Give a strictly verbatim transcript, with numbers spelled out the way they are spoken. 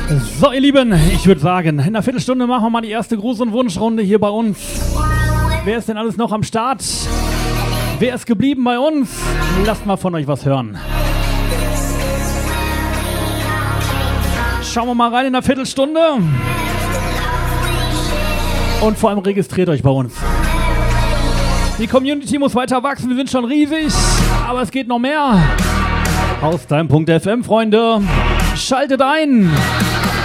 So, ihr Lieben, ich würde sagen, in einer Viertelstunde machen wir mal die erste Gruß- und Wunschrunde hier bei uns. Wer ist denn alles noch am Start? Wer ist geblieben bei uns? Lasst mal von euch was hören. Schauen wir mal rein in einer Viertelstunde. Und vor allem registriert euch bei uns. Die Community muss weiter wachsen, wir sind schon riesig, aber es geht noch mehr. Haustime punkt f m, Freunde, schaltet ein!